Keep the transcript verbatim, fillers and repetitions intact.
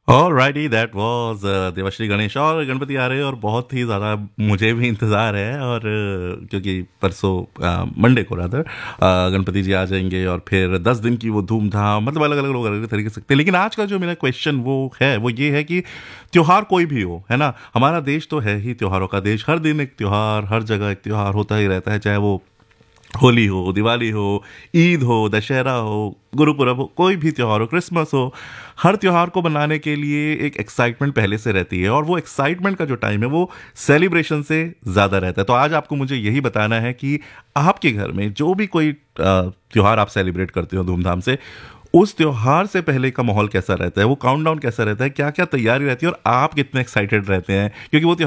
Alrighty that was Debasree Ganesh और गणपति आ रहे हैं और बहुत ही ज़्यादा मुझे भी इंतज़ार है और अ, क्योंकि परसों मंडे को रादर गणपति जी आ जाएंगे और फिर दस दिन की वो धूमधाम मतलब अलग अलग लोग अलग अलग तरीके से सकते हैं। लेकिन आज का जो मेरा क्वेश्चन वो है वो ये है कि त्योहार कोई भी हो, है ना, हमारा देश तो है ही त्योहारों का देश। हर दिन एक त्योहार, हर जगह एक त्योहार होता ही रहता है, चाहे वो होली हो, दिवाली हो, ईद हो, दशहरा हो, गुरुपुरब हो, कोई भी त्योहार हो, क्रिसमस हो। हर त्योहार को मनाने के लिए एक एक्साइटमेंट पहले से रहती है और वो एक्साइटमेंट का जो टाइम है वो सेलिब्रेशन से ज़्यादा रहता है। तो आज आपको मुझे यही बताना है कि आपके घर में जो भी कोई अ, त्योहार आप सेलिब्रेट करते हो धूमधाम से, उस त्योहार से पहले का माहौल कैसा रहता है, वो काउंटडाउन कैसा रहता है, क्या क्या तैयारी रहती है और आप कितने एक्साइटेड रहते हैं, क्योंकि वो त्योहार